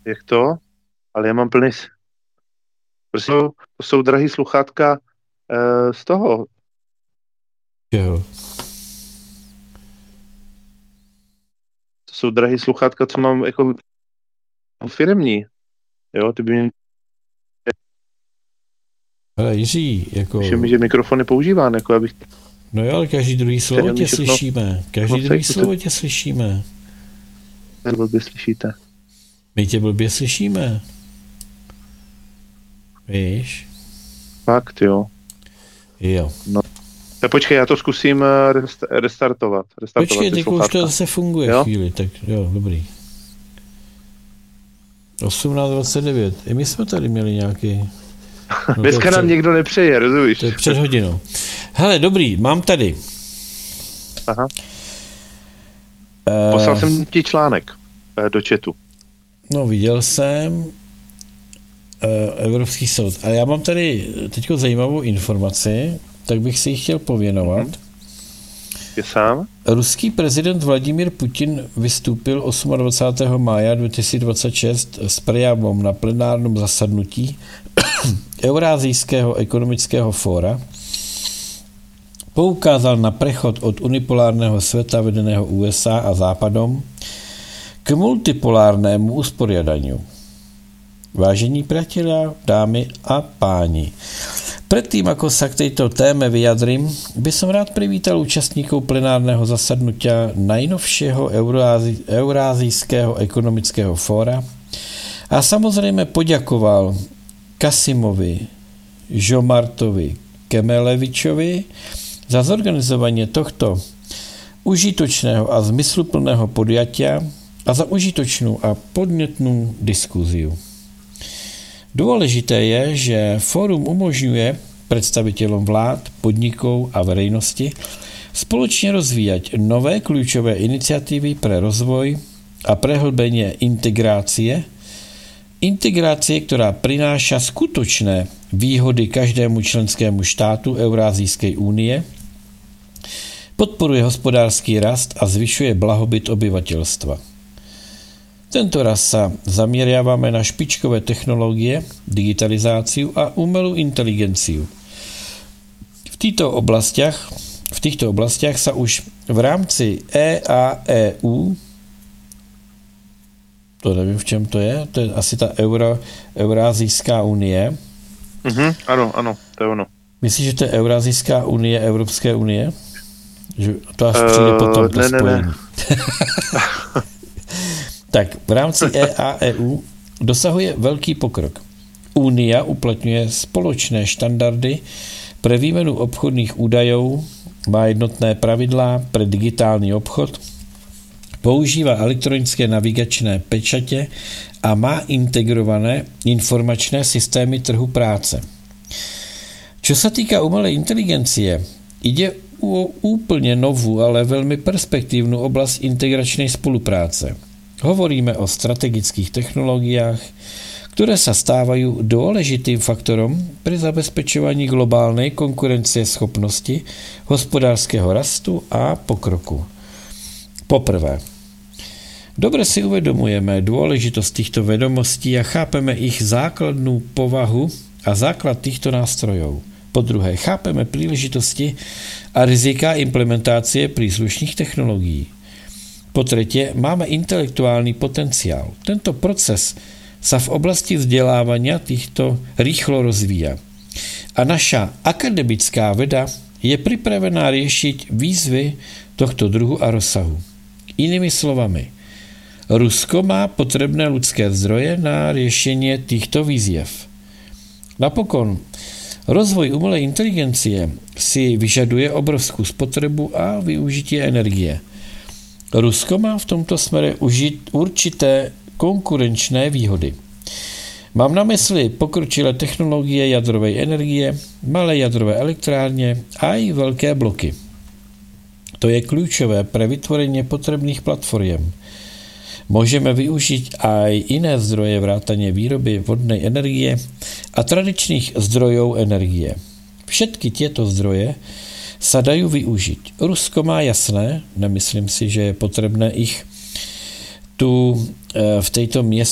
Jak to? Ale já mám plný... Prostě to jsou drahý sluchátka z toho. Jo. To jsou drahý sluchátka, co mám jako firemní. Jo, ty by mě... Ale Jiří, jako... Myslím, že mikrofony používám, jako abych... No jo, ale každý druhý slovo tě slyšíme. Každý druhý slovo tě slyšíme. Blbě slyšíte. My tě blbě slyšíme. Víš? Fakt, jo. Jo. No. Tak počkej, já to zkusím restartovat. Počkej, teď už to zase funguje jo? Chvíli, tak jo, dobrý. 18:29. I my jsme tady měli nějaký... No dneska nám někdo nepřeje, rozumíš? To je před hodinou. Hele, dobrý, mám tady. Aha. Poslal jsem ti článek do chatu. No, viděl jsem. Evropský soud. A já mám tady teďko zajímavou informaci, tak bych si ji chtěl pověnovat. Je sám? Ruský prezident Vladimír Putin vystoupil 28. mája 2026 s prejavou na plenárním zasadnutí Eurázijského ekonomického fóra. Poukázal na prechod od unipolárného světa vedeného USA a Západom k multipolárnému usporiadaniu. Vážení priatelia, dámy a páni, predtým, ako sa k tejto téme vyjadrím, by som rád privítal účastníkov plenárneho zasadnutia najnovšieho Eurázijského ekonomického fóra a samozrejme poďakoval Kasimovi Žomartovi Kemelevičovi za zorganizovanie tohto užitočného a zmysluplného podujatia a za užitočnú a podnetnú diskuziu. Dôležité je, že fórum umožňuje predstaviteľom vlád, podnikov a verejnosti spoločne rozvíjať nové kľúčové iniciatívy pre rozvoj a prehlbenie integrácie, ktorá prináša skutočné výhody každému členskému štátu Eurázijskej únie, podporuje hospodársky rast a zvyšuje blahobyt obyvateľstva. Tento raz sa zameriavame na špičkové technológie, digitalizáciu a umelú inteligenciu. V týchto oblastiach sa už v rámci EAEU, to neviem, v čem to je asi ta Eurázijská unie. Ano, to je ono. Myslíš, že to je Eurázijská unie Evropské unie? Že to až přijde potom to spojení. Ne. Tak v rámci EAEU dosahuje veľký pokrok. Únia uplatňuje spoločné štandardy pre výmenu obchodných údajov, má jednotné pravidlá pre digitálny obchod, používa elektronické navigačné pečate a má integrované informačné systémy trhu práce. Čo sa týka umelej inteligencie, ide o úplne novú, ale veľmi perspektívnu oblasť integračnej spolupráce. Hovoríme o strategických technológiách, ktoré sa stávajú dôležitým faktorom pri zabezpečovaní globálnej konkurencieschopnosti, hospodárskeho rastu a pokroku. Poprvé, dobre si uvedomujeme dôležitosť týchto vedomostí a chápeme ich základnú povahu a základ týchto nástrojov. Po druhé, chápeme príležitosti a rizika implementácie príslušných technológií. Po tretie, máme intelektuálny potenciál. Tento proces sa v oblasti vzdelávania týchto rýchlo rozvíja. A naša akademická veda je pripravená riešiť výzvy tohto druhu a rozsahu. Inými slovami, Rusko má potrebné ľudské zdroje na riešenie týchto výziev. Napokon, rozvoj umelej inteligencie si vyžaduje obrovskú spotrebu a využitie energie. Rusko má v tomto smere určité konkurenčné výhody. Mám na mysli pokročilé technológie jadrovej energie, malé jadrové elektrárne a aj veľké bloky. To je kľúčové pre vytvorenie potrebných platformiem. Môžeme využiť aj iné zdroje vrátane výroby vodnej energie a tradičných zdrojov energie. Všetky tieto zdroje sa dajú využiť. Rusko má jasné, nemyslím si, že je potrebné ich tu v tejto